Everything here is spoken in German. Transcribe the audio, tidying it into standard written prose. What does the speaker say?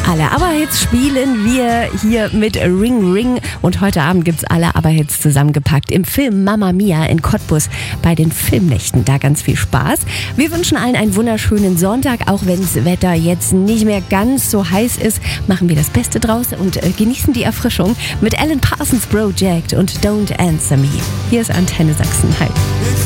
Alle ABBA-Hits spielen wir hier mit Ring Ring und heute Abend gibt's alle ABBA-Hits zusammengepackt im Film Mamma Mia in Cottbus bei den Filmnächten. Da ganz viel Spaß. Wir wünschen allen einen wunderschönen Sonntag, auch wenn das Wetter jetzt nicht mehr ganz so heiß ist, machen wir das Beste draus und genießen die Erfrischung mit Alan Parsons Project und Don't Answer Me. Hier ist Antenne Sachsen. Hi.